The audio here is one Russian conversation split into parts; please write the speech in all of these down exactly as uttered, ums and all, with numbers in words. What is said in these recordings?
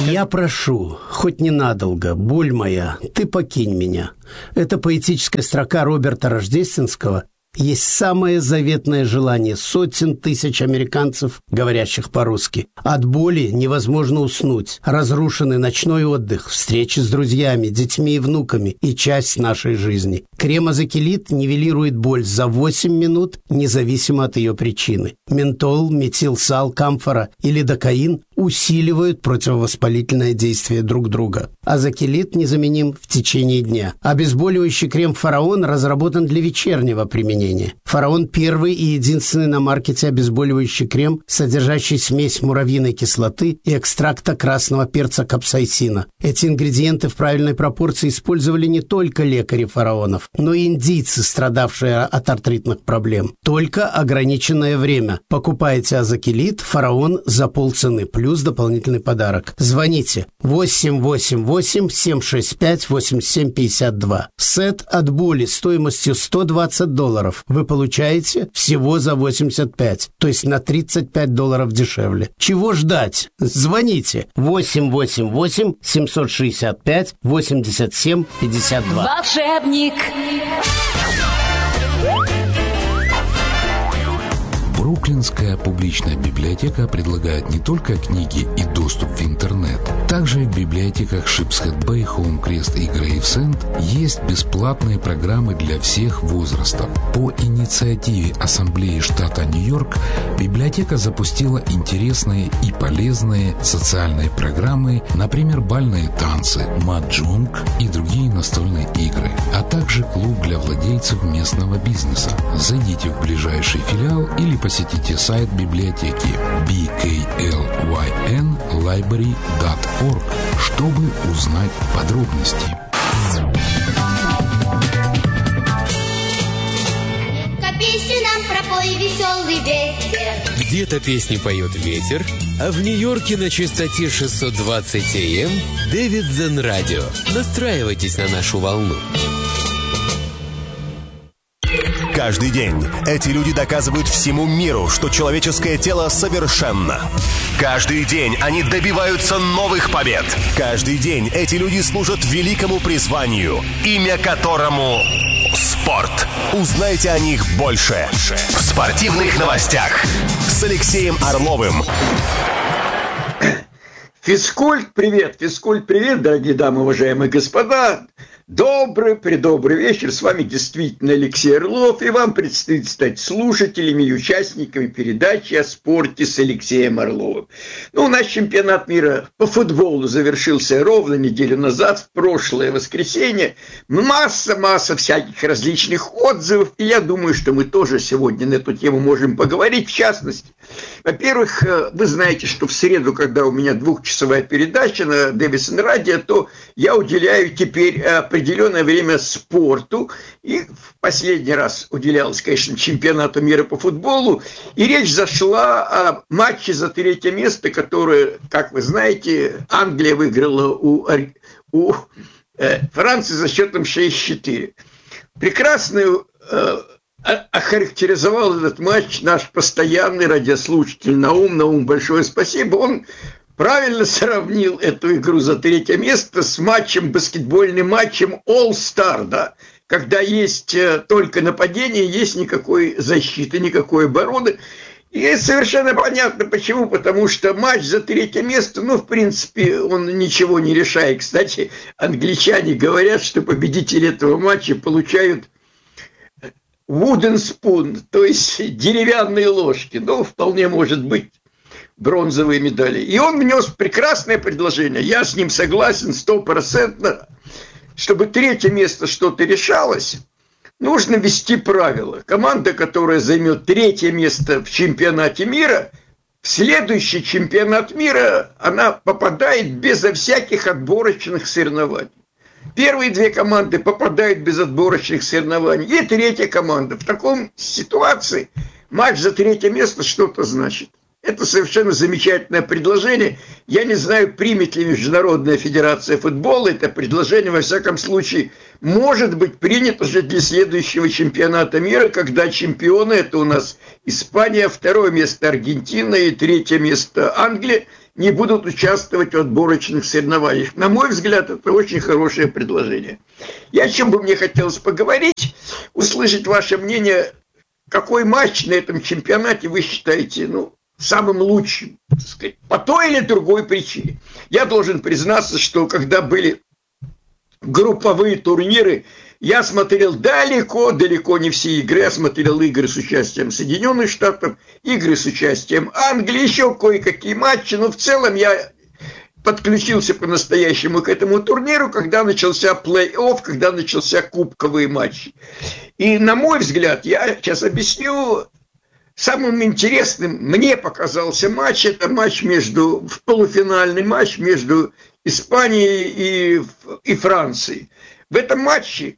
Я прошу, хоть ненадолго, боль моя, ты покинь меня. Это поэтическая строка Роберта Рождественского есть самое заветное желание сотен тысяч американцев, говорящих по-русски. От боли невозможно уснуть. Разрушенный ночной отдых, встречи с друзьями, детьми и внуками и часть нашей жизни. Крем-азокилит нивелирует боль за восемь минут, независимо от ее причины. Ментол, метилсал, камфора или докаин усиливают противовоспалительное действие друг друга. Азокилит незаменим в течение дня. Обезболивающий крем «Фараон» разработан для вечернего применения. «Фараон» – первый и единственный на маркете обезболивающий крем, содержащий смесь муравьиной кислоты и экстракта красного перца капсаицина. Эти ингредиенты в правильной пропорции использовали не только лекари фараонов, но и индийцы, страдавшие от артритных проблем. Только ограниченное время. Покупайте азокилит «Фараон» за полцены, плюс дополнительный подарок. Звоните восемь восемь восемь семь шесть пять восемь семь пять два. Сет от боли стоимостью сто двадцать долларов вы получаете всего за восемьдесят пять, то есть на тридцать пять долларов дешевле. Чего ждать? Звоните восемь восемь восемь семь шесть пять восемь семь пять два. Волшебник. Бруклинская публичная библиотека предлагает не только книги и доступ в интернет. Также в библиотеках Шипсхед-Бэй, Хоум-Крест и Грейвсенд есть бесплатные программы для всех возрастов. По инициативе Ассамблеи штата Нью-Йорк библиотека запустила интересные и полезные социальные программы, например, бальные танцы, маджонг и другие настольные игры, а также клуб для владельцев местного бизнеса. Зайдите в ближайший филиал или посетите сайт библиотеки би кей эл уай эн лайбрери точка орг, чтобы узнать подробности. Песню нам пропой, веселый ветер. Где-то песни поет ветер, а в Нью-Йорке на частоте шестьсот двадцать эй эм Дэвид Зен Радио. Настраивайтесь на нашу волну. Каждый день эти люди доказывают всему миру, что человеческое тело совершенно. Каждый день они добиваются новых побед. Каждый день эти люди служат великому призванию, имя которому спорт. Узнайте о них больше в спортивных новостях с Алексеем Орловым. Физкульт, привет, физкульт, привет, дорогие дамы, уважаемые господа. Добрый, предобрый вечер. С вами действительно Алексей Орлов. И вам предстоит стать слушателями и участниками передачи о спорте с Алексеем Орловым. Ну, наш чемпионат мира по футболу завершился ровно неделю назад, в прошлое воскресенье. Масса-масса всяких различных отзывов. И я думаю, что мы тоже сегодня на эту тему можем поговорить. В частности, во-первых, вы знаете, что в среду, когда у меня двухчасовая передача на Дэвид Радио, то я уделяю теперь определенное время спорту. И в последний раз уделялось, конечно, чемпионату мира по футболу. И речь зашла о матче за третье место, которое, как вы знаете, Англия выиграла у, у э, Франции за счетом шесть четыре. Прекрасно э, охарактеризовал этот матч наш постоянный радиослушатель Наум. Наум, большое спасибо. Он правильно сравнил эту игру за третье место с матчем, баскетбольным матчем All-Star, да, когда есть только нападение, есть никакой защиты, никакой обороны. И совершенно понятно почему, потому что матч за третье место, ну, в принципе, он ничего не решает. Кстати, англичане говорят, что победители этого матча получают wooden spoon, то есть деревянные ложки. Ну, вполне может быть бронзовые медали. И он внес прекрасное предложение. Я с ним согласен стопроцентно. Чтобы третье место что-то решалось, нужно ввести правила. Команда, которая займет третье место в чемпионате мира, в следующий чемпионат мира она попадает безо всяких отборочных соревнований. Первые две команды попадают без отборочных соревнований. И третья команда. В таком ситуации матч за третье место что-то значит. Это совершенно замечательное предложение. Я не знаю, примет ли Международная федерация футбола это предложение. Во всяком случае, может быть принято уже для следующего чемпионата мира, когда чемпионы — это у нас Испания, второе место Аргентина и третье место Англия. не будут участвовать в отборочных соревнованиях. На мой взгляд, это очень хорошее предложение. И о чем бы мне хотелось поговорить, услышать ваше мнение, какой матч на этом чемпионате вы считаете, ну, самым лучшим, так сказать, по той или другой причине. Я должен признаться, что когда были групповые турниры, я смотрел далеко-далеко не все игры. Я смотрел игры с участием Соединенных Штатов, игры с участием Англии, еще кое-какие матчи. Но в целом я подключился по-настоящему к этому турниру, когда начался плей-офф, когда начался кубковые матчи. И на мой взгляд, я сейчас объясню, самым интересным мне показался матч, это матч между, в полуфинальный матч между Испанией и, и Францией. В этом матче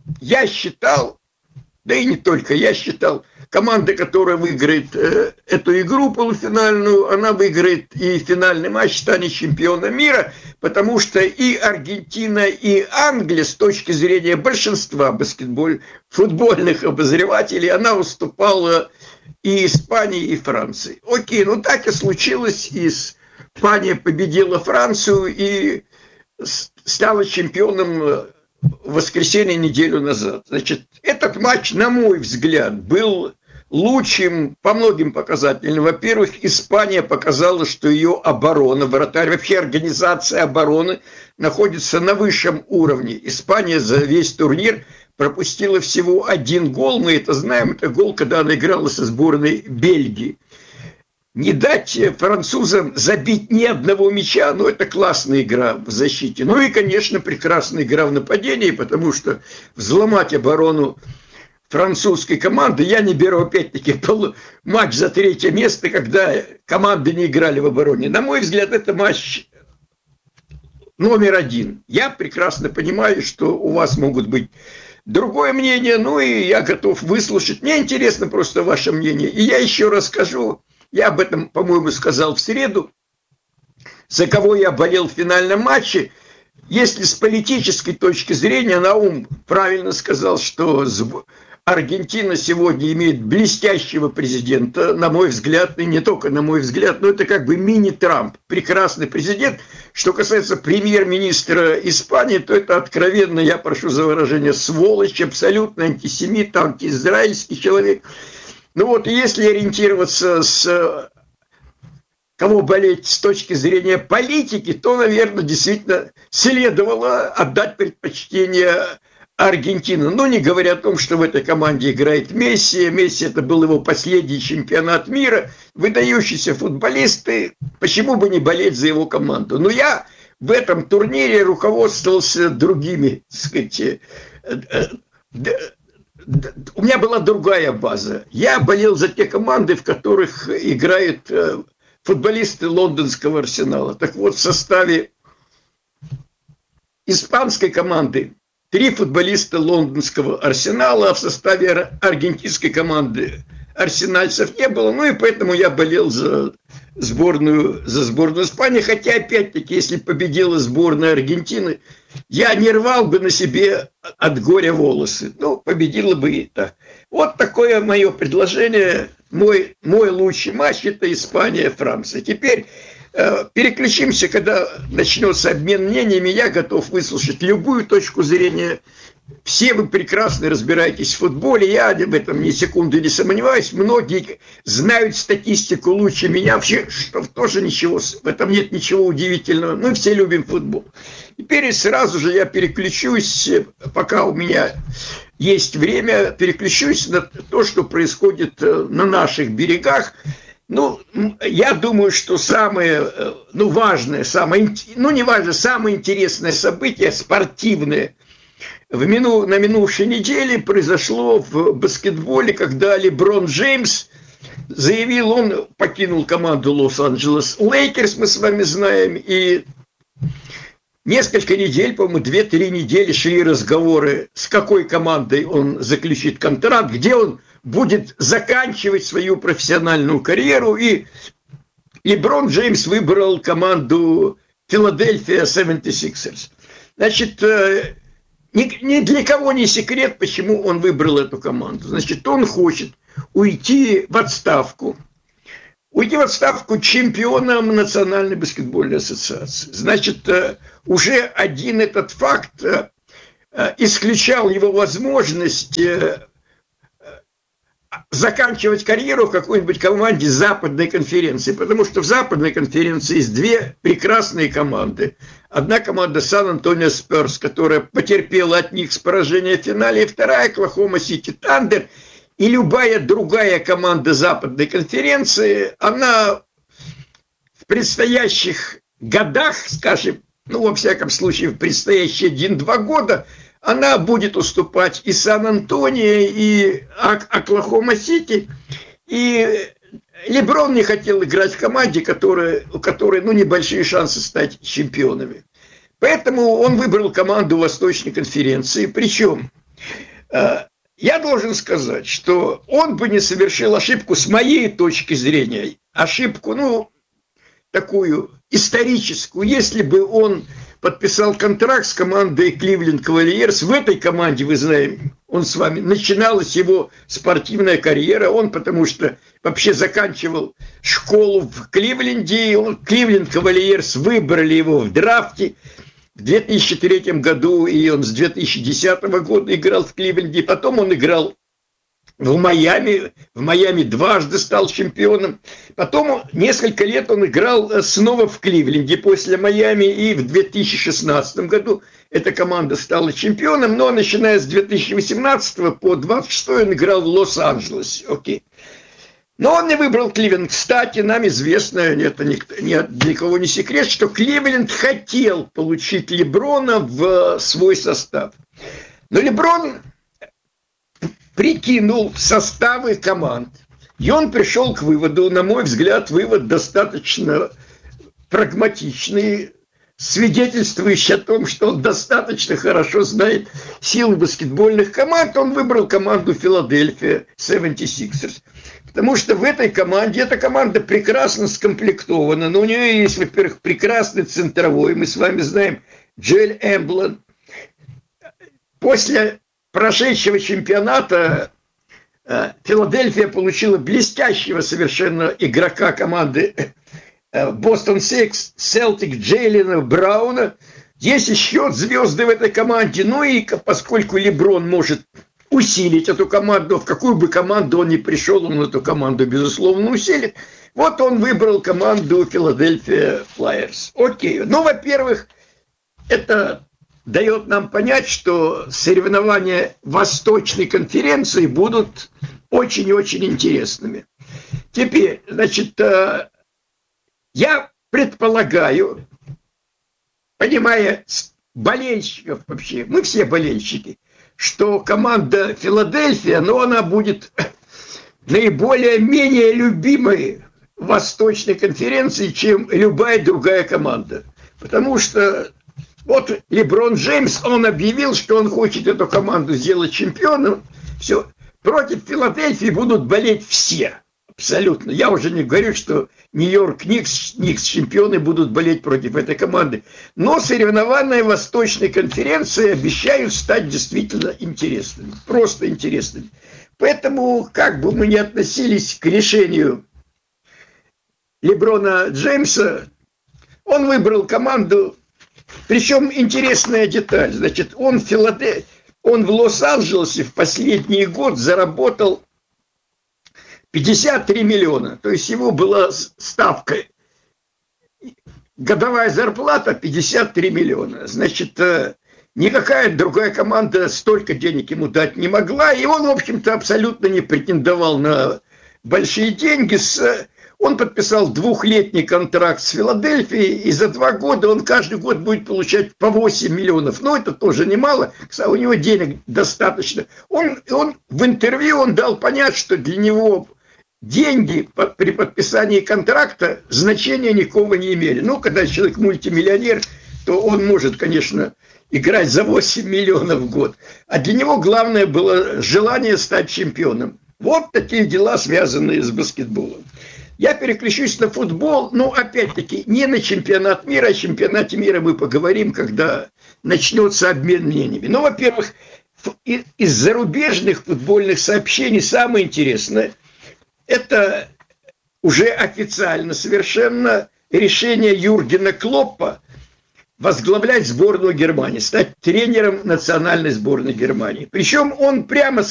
я считал, да и не только я считал, команда, которая выиграет э, эту игру полуфинальную, она выиграет и финальный матч, станет чемпионом мира, потому что и Аргентина, и Англия с точки зрения большинства баскетбол, футбольных обозревателей, она уступала и Испании, и Франции. Окей, ну так и случилось, и Испания победила Францию и стала чемпионом в воскресенье неделю назад. Значит, этот матч, на мой взгляд, был лучшим по многим показателям. Во-первых, Испания показала, что ее оборона, вратарь, вообще организация обороны находится на высшем уровне. Испания за весь турнир пропустила всего один гол. Мы это знаем, это гол, когда она играла со сборной Бельгии. Не дать французам забить ни одного мяча, ну, это классная игра в защите. Ну и, конечно, прекрасная игра в нападении, потому что взломать оборону французской команды, я не беру, опять-таки, матч за третье место, когда команды не играли в обороне. На мой взгляд, это матч номер один. Я прекрасно понимаю, что у вас могут быть другое мнение, ну и я готов выслушать. Мне интересно просто ваше мнение. И я еще раз скажу, я об этом, по-моему, сказал в среду, за кого я болел в финальном матче. Если с политической точки зрения, Наум правильно сказал, что Аргентина сегодня имеет блестящего президента, на мой взгляд, и не только на мой взгляд, но это как бы мини-Трамп, прекрасный президент. Что касается премьер-министра Испании, то это откровенно, я прошу за выражение, сволочь, абсолютно антисемит, антиизраильский человек. Ну вот, если ориентироваться с кого болеть с точки зрения политики, то, наверное, действительно следовало отдать предпочтение Аргентине. Но не говоря о том, что в этой команде играет Месси. Месси — это был его последний чемпионат мира. Выдающиеся футболисты, почему бы не болеть за его команду? Но я в этом турнире руководствовался другими, так сказать, у меня была другая база. Я болел за те команды, в которых играют футболисты лондонского Арсенала. Так вот, в составе испанской команды три футболиста лондонского Арсенала, а в составе аргентинской команды арсенальцев не было. Ну и поэтому я болел за сборную, за сборную Испании. Хотя, опять-таки, если победила сборная Аргентины, я не рвал бы на себе от горя волосы. Ну, победила бы и так. Вот такое мое предложение. Мой, мой лучший матч — это Испания-Франция. Теперь э, переключимся, когда начнется обмен мнениями. Я готов выслушать любую точку зрения. Все вы прекрасно разбираетесь в футболе, я об этом ни секунды не сомневаюсь. Многие знают статистику лучше меня, вообще, что тоже ничего, в этом нет ничего удивительного. Мы все любим футбол. Теперь сразу же я переключусь, пока у меня есть время, переключусь на то, что происходит на наших берегах. Ну, я думаю, что самое, ну, важное, самое, ну, не важно, самое интересное событие спортивное в мину, на минувшей неделе произошло в баскетболе, когда Леброн Джеймс заявил, он покинул команду Лос-Анджелес Лейкерс, мы с вами знаем, и несколько недель, по-моему, две-три недели шли разговоры, с какой командой он заключит контракт, где он будет заканчивать свою профессиональную карьеру, и Леброн Джеймс выбрал команду Philadelphia семьдесят шесть ers. Значит, ни, ни для кого не секрет, почему он выбрал эту команду. Значит, он хочет уйти в отставку, уйти в отставку чемпионом Национальной баскетбольной ассоциации. Значит, уже один этот факт исключал его возможность заканчивать карьеру в какой-нибудь команде Западной конференции, потому что в Западной конференции есть две прекрасные команды. Одна команда Сан-Антонио Спёрс, которая потерпела от них поражение в финале, и вторая Оклахома Сити Тандер. И любая другая команда Западной конференции, она в предстоящих годах, скажем, ну, во всяком случае, в предстоящие один-два года, она будет уступать и Сан-Антонио, и Оклахома-Сити. И Леброн не хотел играть в команде, которая, у которой, ну, небольшие шансы стать чемпионами. Поэтому он выбрал команду Восточной конференции. Причем, я должен сказать, что он бы не совершил ошибку с моей точки зрения. Ошибку, ну, такую историческую, если бы он подписал контракт с командой Кливленд Кавальерс. В этой команде, вы знаете, он с вами, начиналась его спортивная карьера. Он потому что вообще заканчивал школу в Кливленде. Он, Кливленд Кавальерс выбрали его в драфте в две тысячи третьем году, и он с две тысячи десятого года играл в Кливленде. Потом он играл в Майами, в Майами дважды стал чемпионом. Потом несколько лет он играл снова в Кливленде после Майами, и в две тысячи шестнадцатом году эта команда стала чемпионом, но начиная с две тысячи восемнадцатого по двадцать шестой он играл в Лос-Анджелесе. Окей. Но он не выбрал Кливленд. Кстати, нам известно, это ни для кого не секрет, что Кливленд хотел получить Леброна в свой состав. Но Леброн прикинул составы команд, и он пришел к выводу, на мой взгляд, вывод достаточно прагматичный, свидетельствующий о том, что он достаточно хорошо знает силу баскетбольных команд. Он выбрал команду Филадельфия семьдесят шестерс, потому что в этой команде, эта команда прекрасно скомплектована, но у нее есть, во-первых, прекрасный центровой, мы с вами знаем, Джоэль Эмблон. После прошедшего чемпионата Филадельфия получила блестящего совершенно игрока команды Бостон Селтик Джейлена Брауна. Есть еще звезды в этой команде. Ну и поскольку Леброн может усилить эту команду, в какую бы команду он ни пришел, он эту команду, безусловно, усилит. Вот он выбрал команду Филадельфия Флайерс. Окей. Ну, во-первых, это дает нам понять, что соревнования Восточной конференции будут очень и очень интересными. Теперь, значит, я предполагаю, понимая болельщиков вообще, мы все болельщики, что команда Филадельфия, но она будет наиболее менее любимой в Восточной конференции, чем любая другая команда. Потому что вот Леброн Джеймс, он объявил, что он хочет эту команду сделать чемпионом. Все. Против Филадельфии будут болеть все. Абсолютно. Я уже не говорю, что Нью-Йорк Никс, Никс чемпионы будут болеть против этой команды. Но соревнования Восточной конференции обещают стать действительно интересными. Просто интересными. Поэтому, как бы мы ни относились к решению Леброна Джеймса, он выбрал команду. Причем интересная деталь, значит, он в Филадельфии, он в Лос-Анджелесе в последний год заработал пятьдесят три миллиона, то есть его была ставка, годовая зарплата пятьдесят три миллиона, значит, никакая другая команда столько денег ему дать не могла, и он, в общем-то, абсолютно не претендовал на большие деньги. Он подписал двухлетний контракт с Филадельфией, и за два года он каждый год будет получать по восемь миллионов. Но это тоже немало, у него денег достаточно. Он, он в интервью он дал понять, что для него деньги при подписании контракта значения никакого не имели. Ну, когда человек мультимиллионер, то он может, конечно, играть за восемь миллионов в год. А для него главное было желание стать чемпионом. Вот такие дела, связанные с баскетболом. Я переключусь на футбол, но опять-таки не на чемпионат мира, о чемпионате мира мы поговорим, когда начнется обмен мнениями. Но, во-первых, из зарубежных футбольных сообщений самое интересное – это уже официально совершенно решение Юргена Клоппа возглавлять сборную Германии, стать тренером национальной сборной Германии. Причем он прямо